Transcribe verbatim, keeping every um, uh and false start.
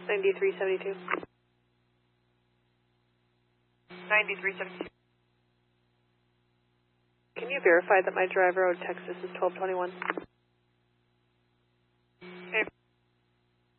ninety-three seventy-two. ninety-three seventy-two. Can you verify that my driver owed Texas is twelve twenty-one?